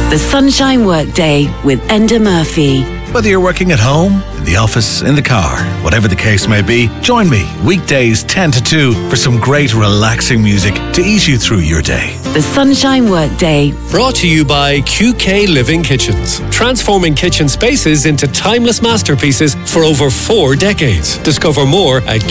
The Sunshine Workday with Enda Murphy. Whether you're working at home, in the office, in the car, whatever the case may be, join me weekdays 10 to 2 for some great relaxing music to ease you through your day. The Sunshine Workday. Brought to you by QK Living Kitchens. Transforming kitchen spaces into timeless masterpieces for over 4 decades. Discover more at